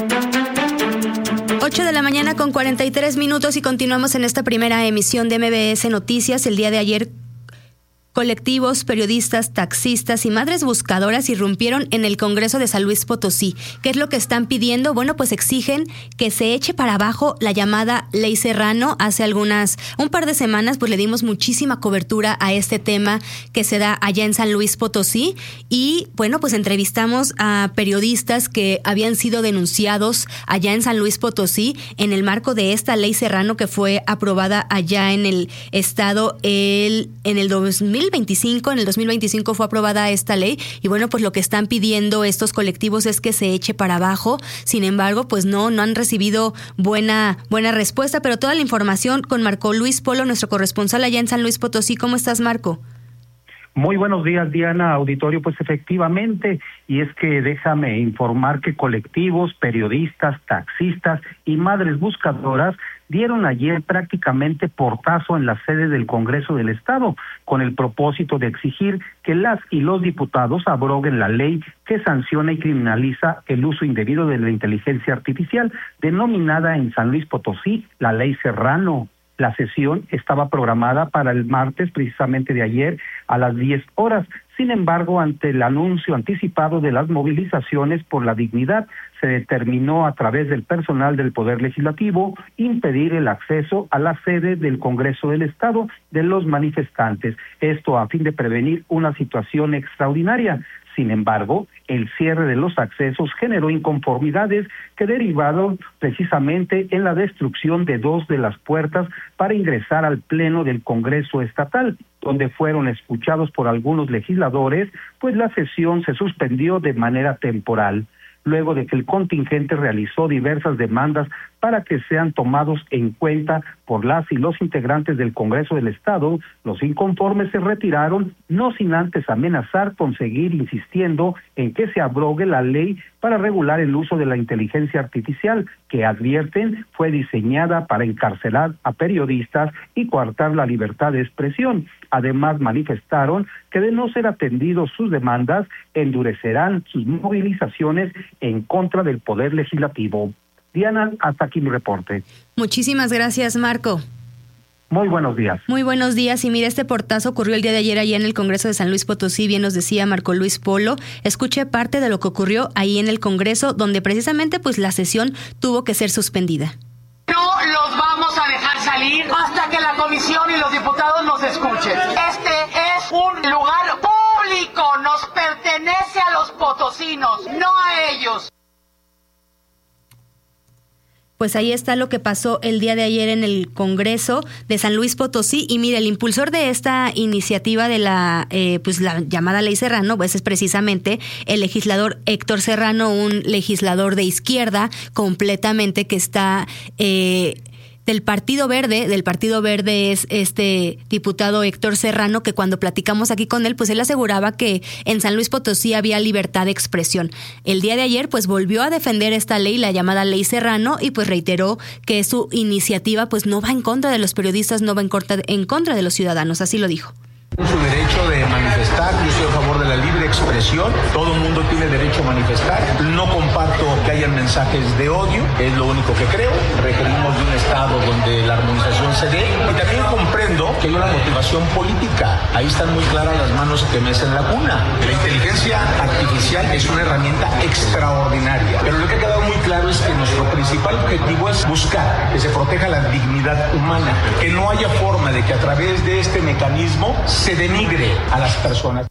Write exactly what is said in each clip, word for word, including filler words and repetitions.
ocho de la mañana con cuarenta y tres minutos y continuamos en esta primera emisión de M B S Noticias. El día de ayer, colectivos, periodistas, taxistas y madres buscadoras irrumpieron en el Congreso de San Luis Potosí. ¿Qué es lo que están pidiendo? Bueno, pues exigen que se eche para abajo la llamada Ley Serrano. Hace algunas, un par de semanas, pues le dimos muchísima cobertura a este tema que se da allá en San Luis Potosí. Y bueno, pues entrevistamos a periodistas que habían sido denunciados allá en San Luis Potosí en el marco de esta Ley Serrano que fue aprobada allá en el estado el, en el dos mil veinticinco. En el dos mil veinticinco fue aprobada esta ley y bueno, pues lo que están pidiendo estos colectivos es que se eche para abajo. Sin embargo, pues no, no han recibido buena, buena respuesta, pero toda la información con Marco Luis Polo, nuestro corresponsal allá en San Luis Potosí. ¿Cómo estás, Marco? Muy buenos días, Diana, auditorio. Pues efectivamente, y es que déjame informar que colectivos, periodistas, taxistas y madres buscadoras dieron ayer prácticamente portazo en la sede del Congreso del Estado, con el propósito de exigir que las y los diputados abroguen la ley que sanciona y criminaliza el uso indebido de la inteligencia artificial, denominada en San Luis Potosí la Ley Serrano. La sesión estaba programada para el martes, precisamente de ayer, a las diez horas. Sin embargo, ante el anuncio anticipado de las movilizaciones por la dignidad, se determinó a través del personal del Poder Legislativo impedir el acceso a la sede del Congreso del Estado de los manifestantes. Esto a fin de prevenir una situación extraordinaria. Sin embargo, el cierre de los accesos generó inconformidades que derivaron precisamente en la destrucción de dos de las puertas para ingresar al Pleno del Congreso Estatal, donde fueron escuchados por algunos legisladores, pues la sesión se suspendió de manera temporal, luego de que el contingente realizó diversas demandas para que sean tomados en cuenta por las y los integrantes del Congreso del Estado. Los inconformes se retiraron, no sin antes amenazar con seguir insistiendo en que se abrogue la ley para regular el uso de la inteligencia artificial, que advierten fue diseñada para encarcelar a periodistas y coartar la libertad de expresión. Además, manifestaron que de no ser atendidos sus demandas, endurecerán sus movilizaciones en contra del Poder Legislativo. Diana, hasta aquí mi reporte. Muchísimas gracias, Marco. Muy buenos días. Muy buenos días. Y mira, este portazo ocurrió el día de ayer allá en el Congreso de San Luis Potosí, bien nos decía Marco Luis Polo. Escuché parte de lo que ocurrió ahí en el Congreso, donde precisamente pues la sesión tuvo que ser suspendida. No los vamos a dejar salir hasta que la comisión y los diputados nos escuchen. Este es un lugar público, nos pertenece a los potosinos, no a ellos. Pues ahí está lo que pasó el día de ayer en el Congreso de San Luis Potosí. Y mira, el impulsor de esta iniciativa de la eh, pues la llamada Ley Serrano, pues es precisamente el legislador Héctor Serrano, un legislador de izquierda completamente que está eh, del Partido Verde. Del Partido Verde es este diputado Héctor Serrano, que cuando platicamos aquí con él, pues él aseguraba que en San Luis Potosí había libertad de expresión. El día de ayer, pues volvió a defender esta ley, la llamada Ley Serrano, y pues reiteró que su iniciativa pues no va en contra de los periodistas, no va en contra, en contra de los ciudadanos, así lo dijo. Su derecho de manifestar, yo estoy a favor de la libre expresión, todo el mundo tiene derecho a manifestar, no comparto que haya mensajes de odio, es lo único que creo, requerimos de un Estado donde la armonización se dé, y también comprendo que hay una motivación política, ahí están muy claras las manos que mecen la cuna. La inteligencia artificial es una herramienta extraordinaria, pero lo que ha quedado muy claro es que nuestro principal objetivo es buscar que se proteja la dignidad humana, que no haya forma de que a través de este mecanismo se denigre a las personas.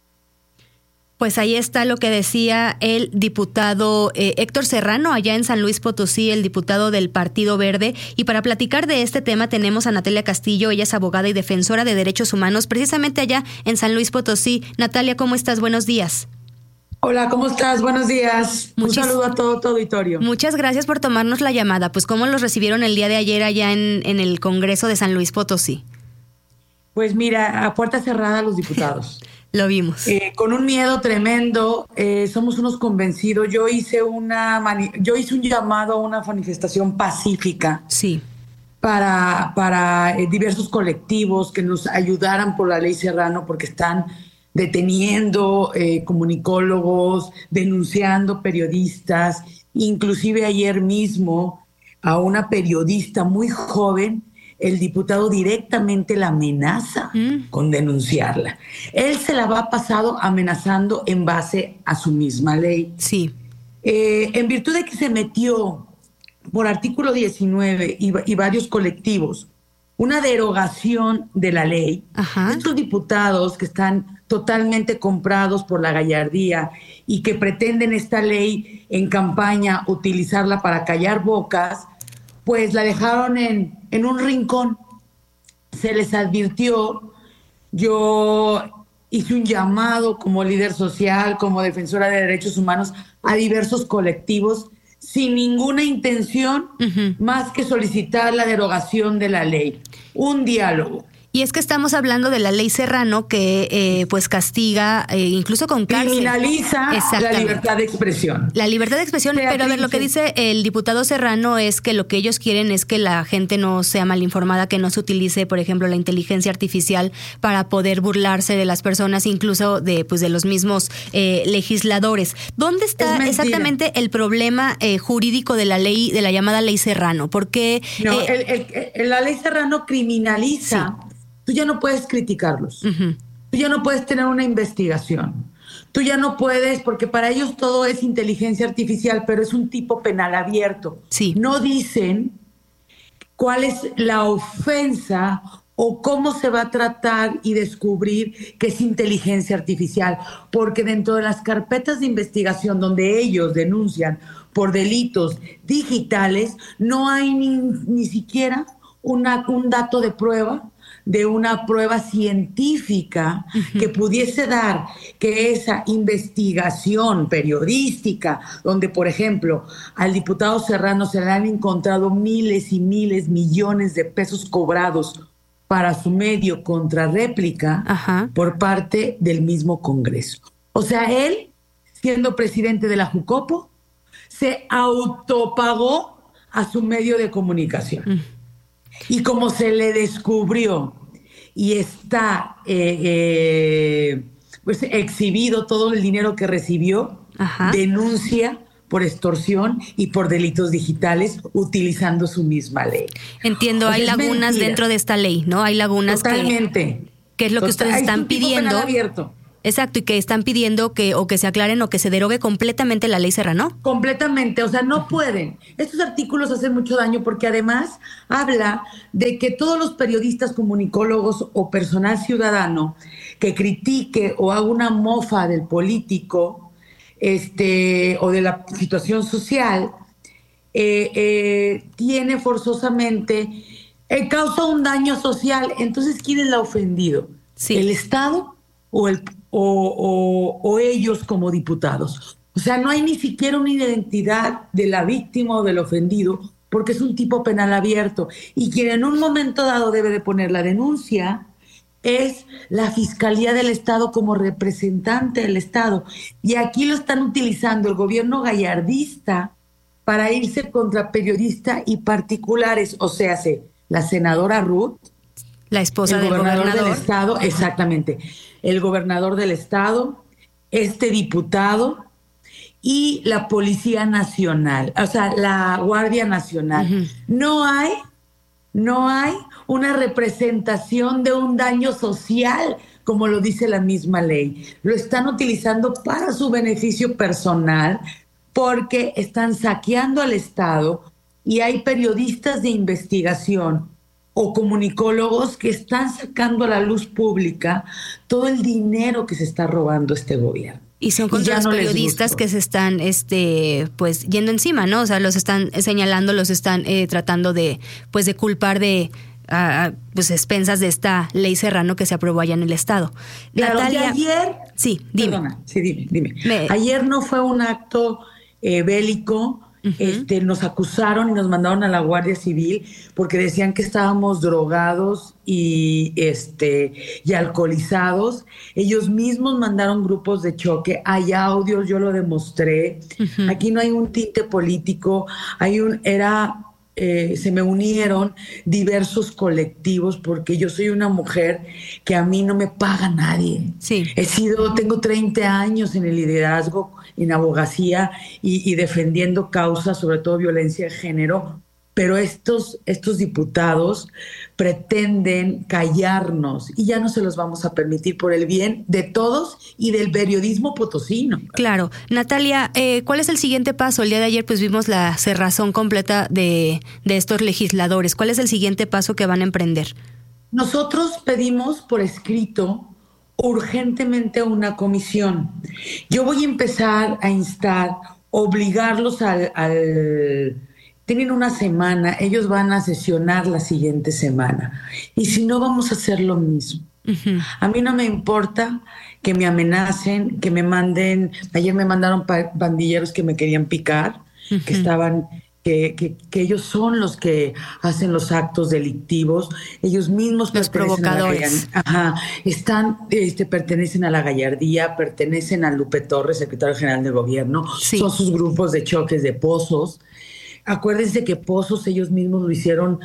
Pues ahí está lo que decía el diputado eh, Héctor Serrano allá en San Luis Potosí, el diputado del Partido Verde. Y para platicar de este tema tenemos a Natalia Castillo, ella es abogada y defensora de derechos humanos precisamente allá en San Luis Potosí. Natalia, ¿cómo estás? Buenos días. Hola, ¿cómo estás? Buenos días. Muchis- Un saludo a todo tu auditorio. Muchas gracias por tomarnos la llamada. Pues ¿cómo los recibieron el día de ayer allá en, en el Congreso de San Luis Potosí? Pues mira, a puerta cerrada los diputados. Lo vimos. Eh, con un miedo tremendo, eh, somos unos convencidos. Yo hice una mani- yo hice un llamado a una manifestación pacífica. Sí. Para, para eh, diversos colectivos que nos ayudaran por la Ley Serrano, porque están deteniendo eh, comunicólogos, denunciando periodistas, inclusive ayer mismo a una periodista muy joven, el diputado directamente la amenaza mm. con denunciarla. Él se la va pasado amenazando en base a su misma ley. Sí. Eh, en virtud de que se metió por artículo diecinueve y, y varios colectivos una derogación de la ley, Ajá. estos diputados que están totalmente comprados por la gallardía y que pretenden esta ley en campaña utilizarla para callar bocas, pues la dejaron en, en un rincón. Se les advirtió, yo hice un llamado como líder social, como defensora de derechos humanos a diversos colectivos sin ninguna intención uh-huh. más que solicitar la derogación de la ley, un diálogo. Y es que estamos hablando de la ley Serrano que eh, pues castiga eh, incluso con cárcel. Criminaliza la libertad de expresión. La libertad de expresión, Beatriz, pero a ver, lo que dice el diputado Serrano es que lo que ellos quieren es que la gente no sea mal informada, que no se utilice, por ejemplo, la inteligencia artificial para poder burlarse de las personas, incluso de pues de los mismos eh, legisladores. ¿Dónde está exactamente el problema eh, jurídico de la ley, de la llamada ley Serrano? Porque no, eh, el, el, el, la ley Serrano criminaliza. Sí. Tú ya no puedes criticarlos, uh-huh. tú ya no puedes tener una investigación, tú ya no puedes, porque para ellos todo es inteligencia artificial, pero es un tipo penal abierto. Sí. No dicen cuál es la ofensa o cómo se va a tratar y descubrir que es inteligencia artificial, porque dentro de las carpetas de investigación donde ellos denuncian por delitos digitales, no hay ni, ni siquiera una, un dato de prueba, de una prueba científica uh-huh. que pudiese dar que esa investigación periodística, donde, por ejemplo, al diputado Serrano se le han encontrado miles y miles, millones de pesos cobrados para su medio contrarréplica uh-huh. por parte del mismo Congreso. O sea, él, siendo presidente de la Jucopo, se autopagó a su medio de comunicación. Uh-huh. Y como se le descubrió y está eh, eh, pues exhibido todo el dinero que recibió, Ajá. denuncia por extorsión y por delitos digitales utilizando su misma ley. Entiendo, o sea, hay lagunas mentira. Dentro de esta ley, ¿no? Hay lagunas Totalmente. que, que es lo que Total, ustedes están pidiendo. Abierto. Exacto, y que están pidiendo que o que se aclaren o que se derogue completamente la ley Serrano. Completamente, o sea, no pueden. Estos artículos hacen mucho daño porque además habla de que todos los periodistas, comunicólogos o personal ciudadano que critique o haga una mofa del político este, o de la situación social, eh, eh, tiene forzosamente, eh, causa un daño social. Entonces, ¿quién es la ofendido? Sí. ¿El Estado o el O, o, o ellos como diputados? O sea, no hay ni siquiera una identidad de la víctima o del ofendido porque es un tipo penal abierto y quien en un momento dado debe de poner la denuncia es la Fiscalía del Estado como representante del Estado, y aquí lo están utilizando el gobierno gallardista para irse contra periodistas y particulares, o sea, la senadora Ruth, la esposa el del gobernador, gobernador del Estado, exactamente, el gobernador del Estado, este diputado y la Policía Nacional, o sea, la Guardia Nacional. Uh-huh. No hay, no hay una representación de un daño social, como lo dice la misma ley. Lo están utilizando para su beneficio personal porque están saqueando al Estado y hay periodistas de investigación o comunicólogos que están sacando a la luz pública todo el dinero que se está robando este gobierno. Y son contra y los no periodistas que se están este pues yendo encima, ¿no? O sea, los están señalando, los están eh, tratando de pues de culpar de a pues expensas de esta ley Serrano que se aprobó allá en el Estado. Claro, Natalia, ayer... Sí, dime. Perdona, sí, dime, dime. Me... Ayer no fue un acto eh, bélico. Uh-huh. Este, nos acusaron y nos mandaron a la Guardia Civil porque decían que estábamos drogados y, este, y alcoholizados. Ellos mismos mandaron grupos de choque. Hay audios, yo lo demostré. Uh-huh. Aquí no hay un tinte político. Hay un, era eh, se me unieron diversos colectivos porque yo soy una mujer que a mí no me paga nadie. Sí. He sido, tengo treinta años en el liderazgo, en abogacía y, y defendiendo causas, sobre todo violencia de género, pero estos, estos diputados pretenden callarnos y ya no se los vamos a permitir por el bien de todos y del periodismo potosino. Claro. Natalia, eh, ¿cuál es el siguiente paso? El día de ayer pues vimos la cerrazón completa de, de estos legisladores. ¿Cuál es el siguiente paso que van a emprender? Nosotros pedimos por escrito urgentemente una comisión. Yo voy a empezar a instar, obligarlos al... al Tienen una semana, ellos van a sesionar la siguiente semana. Y si no, vamos a hacer lo mismo. Uh-huh. A mí no me importa que me amenacen, que me manden... Ayer me mandaron pa- pandilleros que me querían picar, uh-huh. que estaban... Que, que, que ellos son los que hacen los actos delictivos. Ellos mismos los provocadores. A la, ajá, están, este, pertenecen a la gallardía, pertenecen a Lupe Torres, secretario general del gobierno. Sí. Son sus grupos de choques de pozos. Acuérdense que Pozos ellos mismos lo hicieron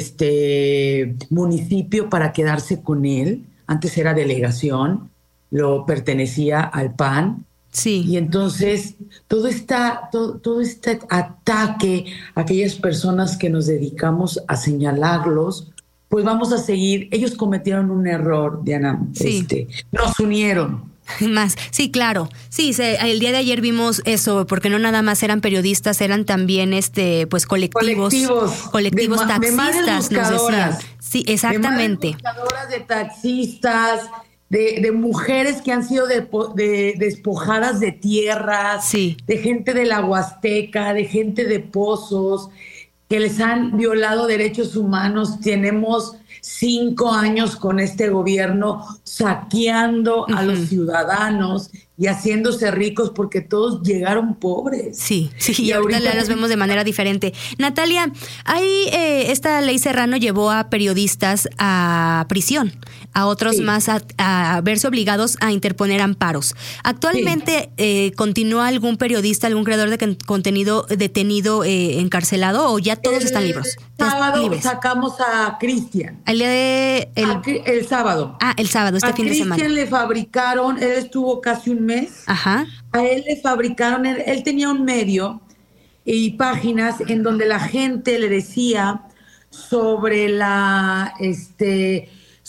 este municipio para quedarse con él. Antes era delegación, lo pertenecía al P A N. Sí. Y entonces todo, esta, todo, todo este ataque a aquellas personas que nos dedicamos a señalarlos, pues vamos a seguir. Ellos cometieron un error, Diana. Sí. Este, nos unieron. Más, sí, claro. Sí, se, el día de ayer vimos eso, porque no nada más eran periodistas, eran también este, pues colectivos, colectivos, colectivos de, taxistas, de nos decían. Sí, exactamente. De buscadoras, de taxistas, de, de mujeres que han sido de, de, despojadas de tierras, sí. de gente de la Huasteca, de gente de Pozos, que les han violado derechos humanos. Tenemos cinco años con este gobierno saqueando uh-huh. a los ciudadanos y haciéndose ricos porque todos llegaron pobres. Sí, sí, y, y ahorita, ahorita los vemos de manera diferente. Natalia, ahí eh, esta ley Serrano llevó a periodistas a prisión, a otros sí. más a, a verse obligados a interponer amparos. Actualmente, sí. eh, ¿continúa algún periodista, algún creador de contenido detenido, eh, encarcelado, o ya todos el están libres? Sábado libres? Sacamos a Cristian. El día de... El, a, el sábado. Ah, el sábado, este a fin Christian de semana. A Cristian le fabricaron, él estuvo casi un mes. Ajá. A él le fabricaron, él, él tenía un medio y páginas en donde la gente le decía sobre la, este,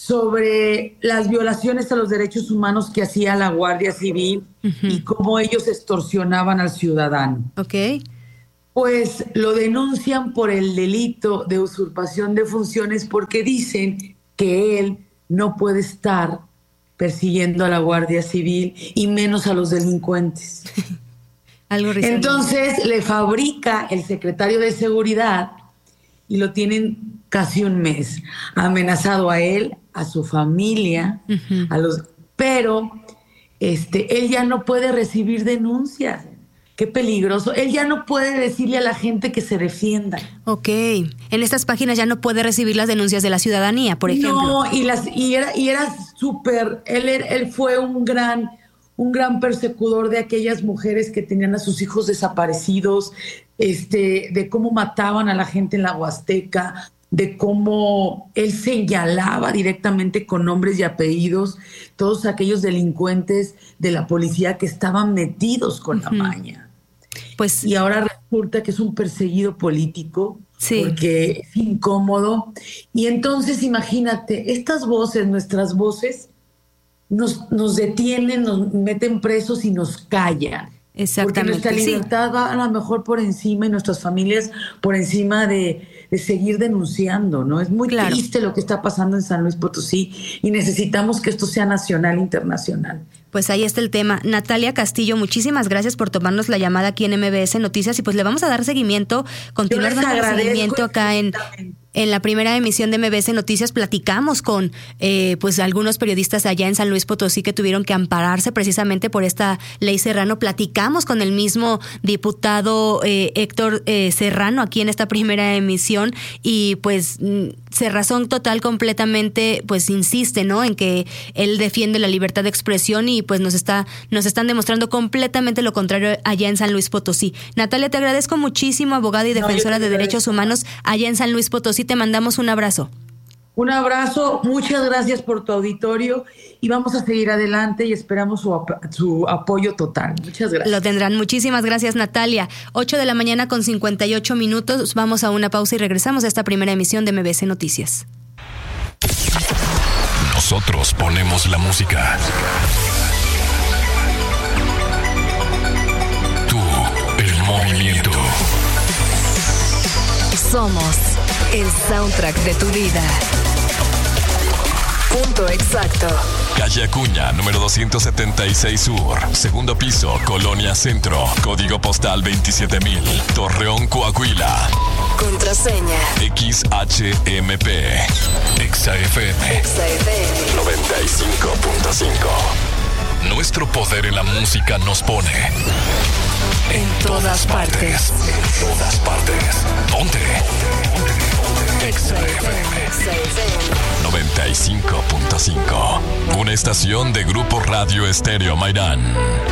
sobre las violaciones a los derechos humanos que hacía la Guardia Civil uh-huh. y cómo ellos extorsionaban al ciudadano. Ok. Pues lo denuncian por el delito de usurpación de funciones porque dicen que él no puede estar persiguiendo a la Guardia Civil y menos a los delincuentes. Algo reciente. Entonces le fabrica el secretario de Seguridad y lo tienen casi un mes amenazado a él, a su familia, uh-huh. a los, pero este, él ya no puede recibir denuncias. Qué peligroso. Él ya no puede decirle a la gente que se defienda. Ok. En estas páginas ya no puede recibir las denuncias de la ciudadanía, por ejemplo. No, y las y era y era súper. Él él fue un gran un gran persecutor de aquellas mujeres que tenían a sus hijos desaparecidos, este, de cómo mataban a la gente en la Huasteca, de cómo él señalaba directamente con nombres y apellidos todos aquellos delincuentes de la policía que estaban metidos con uh-huh. la maña. Pues, y ahora resulta que es un perseguido político, sí. porque es incómodo. Y entonces, imagínate, estas voces, nuestras voces, nos, nos detienen, nos meten presos y nos callan. Exactamente. Porque nuestra libertad sí. va a lo mejor por encima y nuestras familias por encima de, de seguir denunciando, ¿no? Es muy claro. triste lo que está pasando en San Luis Potosí y necesitamos que esto sea nacional e internacional. Pues ahí está el tema. Natalia Castillo, muchísimas gracias por tomarnos la llamada aquí en M B S Noticias y pues le vamos a dar seguimiento, continuar dando seguimiento acá en... En la primera emisión de M B S Noticias platicamos con eh, pues algunos periodistas allá en San Luis Potosí que tuvieron que ampararse precisamente por esta ley Serrano. Platicamos con el mismo diputado eh, Héctor eh, Serrano aquí en esta primera emisión y pues cerrazón total completamente, pues insiste, ¿no? En que él defiende la libertad de expresión y pues nos está, nos están demostrando completamente lo contrario allá en San Luis Potosí. Natalia, te agradezco muchísimo, abogada y defensora no, de derechos humanos allá en San Luis Potosí. Te mandamos un abrazo. Un abrazo, muchas gracias por tu auditorio y vamos a seguir adelante y esperamos su, ap- su apoyo total. Muchas gracias. Lo tendrán. Muchísimas gracias, Natalia. ocho de la mañana con cincuenta y ocho minutos. Vamos a una pausa y regresamos a esta primera emisión de M B S Noticias. Nosotros ponemos la música. Tú, el movimiento. Somos el soundtrack de tu vida. Punto exacto. Calle Acuña, número doscientos setenta y seis Sur. Segundo piso, Colonia Centro. Código postal veintisiete mil. Torreón, Coahuila. Contraseña X H M P. Exa F M. Exa F M noventa y cinco punto cinco. Nuestro poder en la música nos pone en todas partes. En todas partes. Ponte. Exa F M noventa y cinco punto cinco. Una estación de Grupo Radio Estéreo Mairán.